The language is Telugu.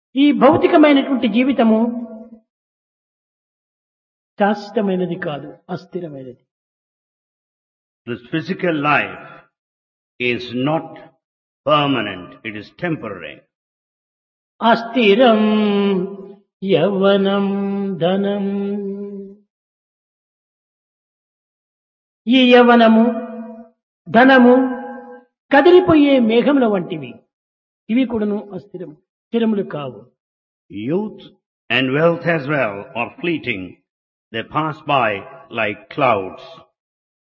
ఈ భౌతికమైనటువంటి జీవితము శాశ్వతమైనది కాదు, అస్థిరమైనది. This physical life is not permanent, it is temporary. అస్థిరం యవ్వనం ధనం. ఈ యవ్వనము ధనము కదిలిపోయే మేఘముల వంటివి. ఇవి కూడాను అస్థిరం, స్థిరములు కావు. Youth and wealth as well are fleeting. They pass by like clouds.